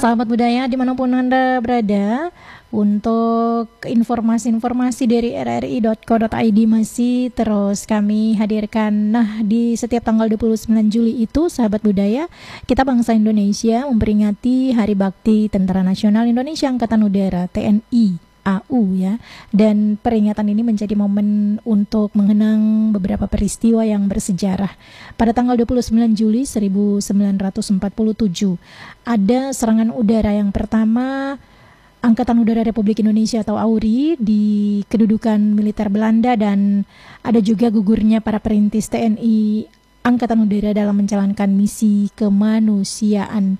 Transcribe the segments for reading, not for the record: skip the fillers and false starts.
Sahabat budaya dimanapun Anda berada, untuk informasi-informasi dari rri.co.id masih terus kami hadirkan. Nah, di setiap tanggal 29 Juli itu, sahabat budaya, kita bangsa Indonesia memperingati Hari Bakti Tentara Nasional Indonesia Angkatan Udara (TNI AU) ya. Dan peringatan ini menjadi momen untuk mengenang beberapa peristiwa yang bersejarah. Pada tanggal 29 Juli 1947 ada serangan udara yang pertama Angkatan Udara Republik Indonesia atau AURI di kedudukan militer Belanda, dan ada juga gugurnya para perintis TNI Angkatan Udara dalam menjalankan misi kemanusiaan.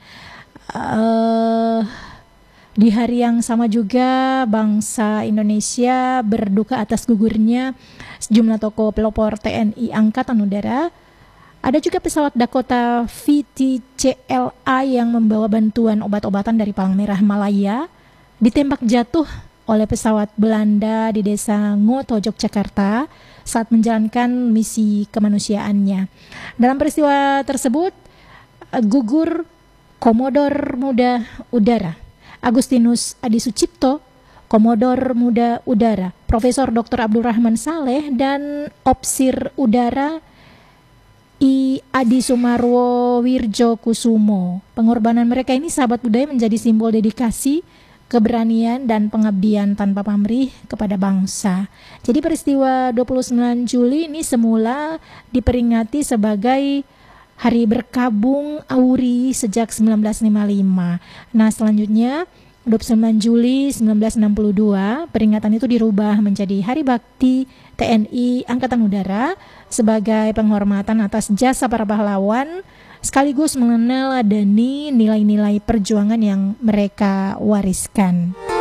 Di hari yang sama juga bangsa Indonesia berduka atas gugurnya sejumlah tokoh pelopor TNI Angkatan Udara. Ada juga pesawat Dakota VTCLA yang membawa bantuan obat-obatan dari Palang Merah Malaya ditembak jatuh oleh pesawat Belanda di desa Ngoto, Yogyakarta saat menjalankan misi kemanusiaannya. Dalam peristiwa tersebut gugur Komodor Muda Udara Agustinus Adi Sucipto, Komodor Muda Udara Profesor Dr. Abdurrahman Saleh, dan Opsir Udara I Adi Sumarwo Wirjo Kusumo. Pengorbanan mereka ini, sahabat budaya, menjadi simbol dedikasi, keberanian, dan pengabdian tanpa pamrih kepada bangsa. Jadi peristiwa 29 Juli ini semula diperingati sebagai Hari Berkabung AURI sejak 1955. Nah, selanjutnya 29 Juli 1962 peringatan itu dirubah menjadi Hari Bakti TNI Angkatan Udara sebagai penghormatan atas jasa para pahlawan, sekaligus meneladani nilai-nilai perjuangan yang mereka wariskan.